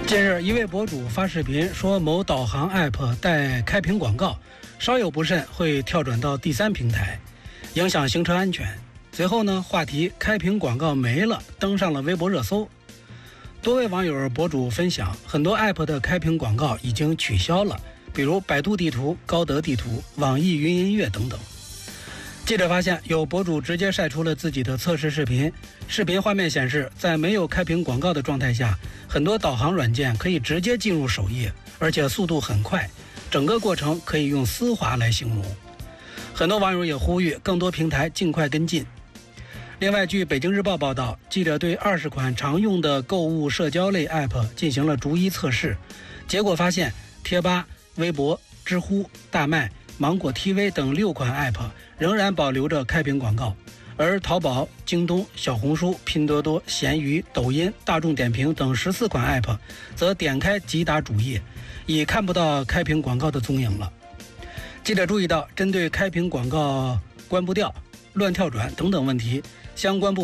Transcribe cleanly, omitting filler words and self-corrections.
近日，一位博主发视频说某导航 App 带开屏广告，稍有不慎会跳转到第三平台，影响行车安全。随后呢，话题开屏广告没了登上了微博热搜。多位网友博主分享，很多 App 的开屏广告已经取消了，比如百度地图、高德地图、网易云音乐等等。记者发现，有博主直接晒出了自己的测试视频。视频画面显示，在没有开屏广告的状态下，很多导航软件可以直接进入首页，而且速度很快，整个过程可以用丝滑来形容。很多网友也呼吁更多平台尽快跟进。另外，据北京日报报道，记者对20款常用的购物社交类 App 进行了逐一测试，结果发现贴吧、微博、知乎、大麦、芒果 TV 等6款 App 仍然保留着开屏广告，而淘宝、京东、小红书、拼多多、闲鱼、抖音、大众点评等14款 App 则点开即打主页，已看不到开屏广告的踪影了。记者注意到，针对开屏广告关不掉、乱跳转等等问题，相关部门